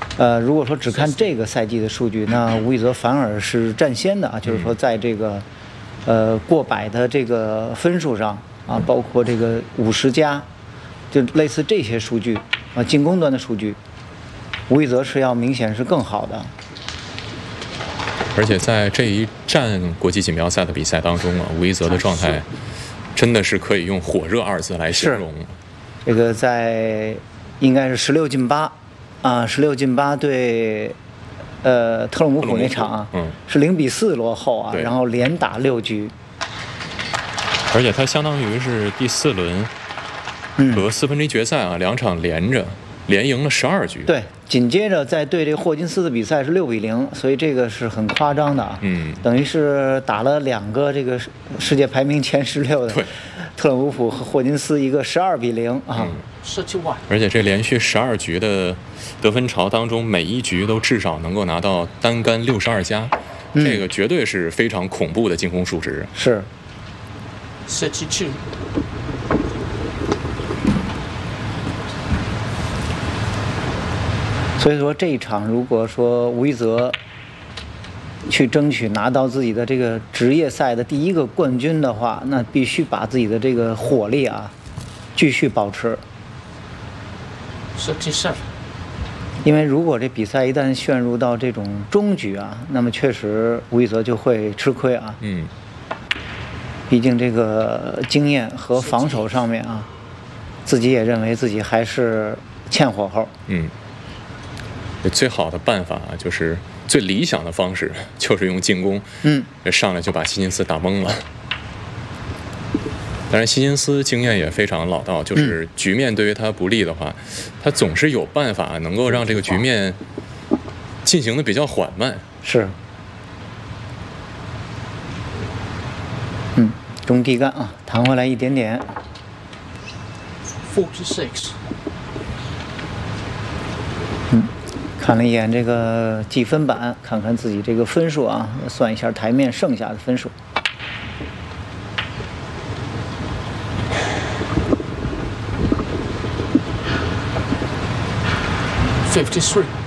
如果说只看这个赛季的数据，那吴宇泽反而是占先的啊，就是说在这个过百的这个分数上啊，包括这个50加，就类似这些数据啊，进攻端的数据，吴宇泽是要明显是更好的。 而且在这一站国际锦标赛的比赛当中啊，吴宇泽的状态真的是可以用火热2字来形容。 这个在应该是16进8啊，16进8对特鲁姆普那场啊，是0比4落后啊，然后连打6局。 而且他相当于是第4轮和4分之一决赛啊2场连着。连赢了12局， 对，紧接着在对这个霍金斯的比赛是6比0，所以这个是很夸张的啊。等于是打了2个这个世界排名前16的特鲁姆普和霍金斯，一个12比0啊。 而且这连续12局的得分潮当中，每一局都至少能够拿到单杆62加，这个绝对是非常恐怖的进攻数值。 是。所以说这一场，如果说吴宇泽去争取拿到自己的这个职业赛的第1个冠军的话，那必须把自己的这个火力啊继续保持。因为如果这比赛一旦陷入到这种终局啊，那么确实吴宇泽就会吃亏啊。毕竟这个经验和防守上面啊，自己也认为自己还是欠火候。 最好的办法啊，就是最理想的方式，就是用进攻，上来就把希金斯打懵了。当然，希金斯经验也非常老道，就是局面对于他不利的话，他总是有办法能够让这个局面进行的比较缓慢。 是。中地杆啊，弹回来一点点。 46。 看了一眼这个计分板，看看自己这个分数啊，算一下台面剩下的分数。 53。